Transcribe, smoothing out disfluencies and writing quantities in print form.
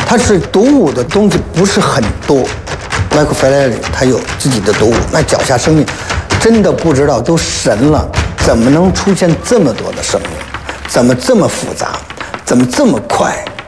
它是独舞的东西不是很多。迈克·费莱里他有自己的独舞，那脚下生命真的不知道都神了，怎么能出现这么多的生命？怎么这么复杂？怎么这么快？